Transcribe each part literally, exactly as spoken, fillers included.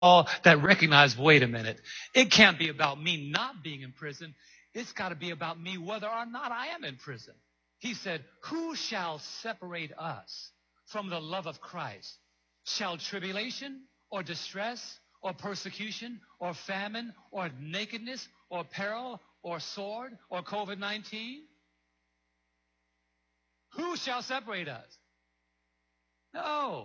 that recognize, wait a minute, it can't be about me not being in prison. It's got to be about me whether or not I am in prison. He said, who shall separate us from the love of Christ? Shall tribulation or distress or persecution or famine or nakedness or peril or sword or COVID nineteen? Who shall separate us? No.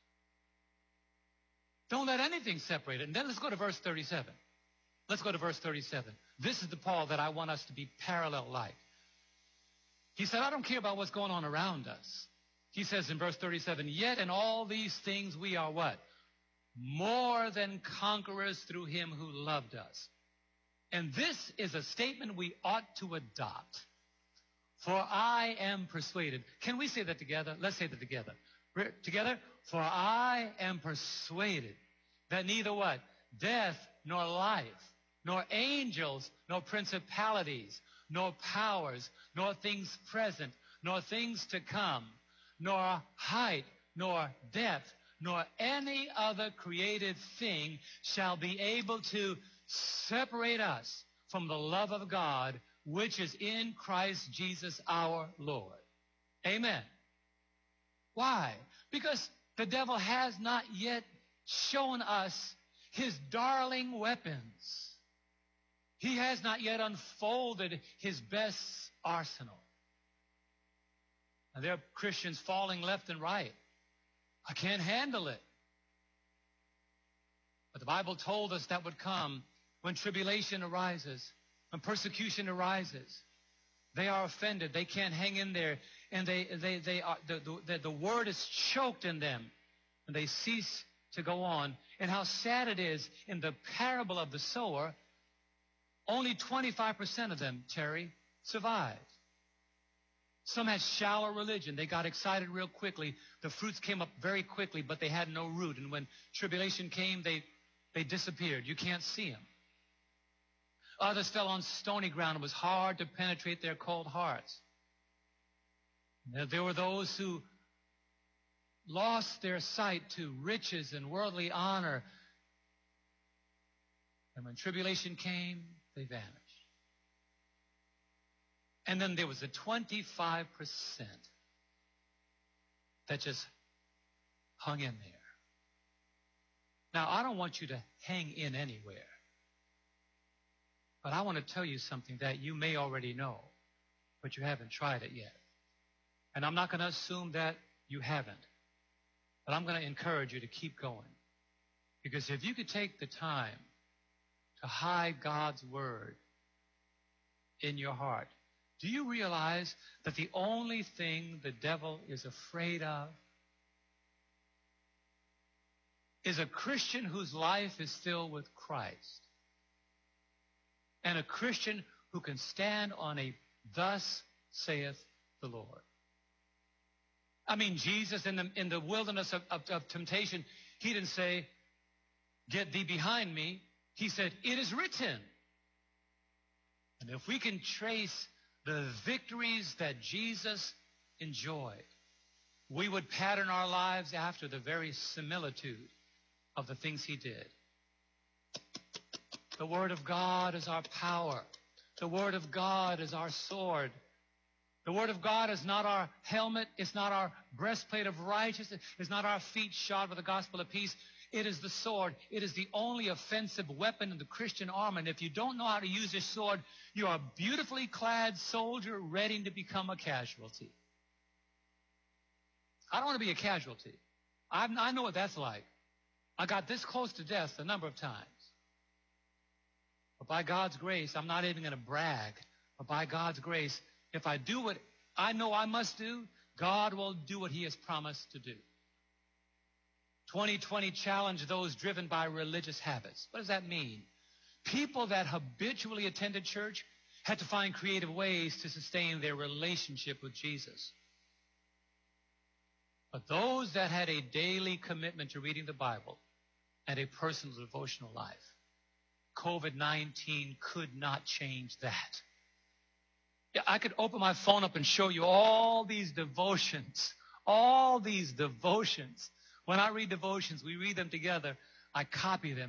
Don't let anything separate it. And then let's go to verse thirty-seven. Let's go to verse thirty-seven. This is the Paul that I want us to be parallel like. He said, I don't care about what's going on around us. He says in verse thirty-seven, yet in all these things we are what? More than conquerors through him who loved us. And this is a statement we ought to adopt. For I am persuaded. Can we say that together? Let's say that together. Together. For I am persuaded that neither what? Death nor life, nor angels, nor principalities, nor powers, nor things present, nor things to come, nor height, nor depth, nor any other created thing shall be able to separate us from the love of God, which is in Christ Jesus our Lord. Amen. Why? Because the devil has not yet shown us his darling weapons. He has not yet unfolded his best arsenal. Now, there are Christians falling left and right. I can't handle it. But the Bible told us that would come when tribulation arises, when persecution arises. They are offended. They can't hang in there. And they, they, they are, the, the, the word is choked in them. And they cease to go on. And how sad it is in the parable of the sower, only twenty-five percent of them, Terry, survived. Some had shallow religion. They got excited real quickly. The fruits came up very quickly, but they had no root. And when tribulation came, they, they disappeared. You can't see them. Others fell on stony ground. It was hard to penetrate their cold hearts. There were those who lost their sight to riches and worldly honor. And when tribulation came, they vanished. And then there was the twenty-five percent that just hung in there. Now, I don't want you to hang in anywhere. But I want to tell you something that you may already know, but you haven't tried it yet. And I'm not going to assume that you haven't. But I'm going to encourage you to keep going. Because if you could take the time to hide God's word in your heart, do you realize that the only thing the devil is afraid of is a Christian whose life is filled with Christ? And a Christian who can stand on a thus saith the Lord. I mean, Jesus in the, in the wilderness of, of, of temptation, he didn't say, get thee behind me. He said, it is written. And if we can trace the victories that Jesus enjoyed, we would pattern our lives after the very similitude of the things he did. The Word of God is our power. The Word of God is our sword. The Word of God is not our helmet. It's not our breastplate of righteousness. It's not our feet shod with the gospel of peace. It is the sword. It is the only offensive weapon in the Christian armor. And if you don't know how to use this sword, you are a beautifully clad soldier ready to become a casualty. I don't want to be a casualty. I, I know what that's like. I got this close to death a number of times. But by God's grace, I'm not even going to brag. But by God's grace, if I do what I know I must do, God will do what he has promised to do. twenty twenty challenged those driven by religious habits. What does that mean? People that habitually attended church had to find creative ways to sustain their relationship with Jesus. But those that had a daily commitment to reading the Bible and a personal devotional life, COVID nineteen could not change that. Yeah, I could open my phone up and show you all these devotions, all these devotions. When I read devotions, we read them together. I copy them.